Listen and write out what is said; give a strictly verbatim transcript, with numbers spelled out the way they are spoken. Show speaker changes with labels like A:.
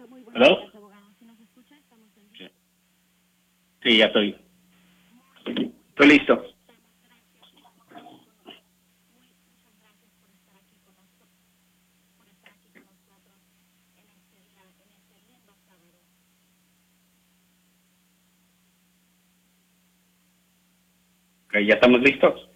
A: ¿Aló? Sí, sí, ya estoy. Estoy listo. Ok, ¿ya estamos listos?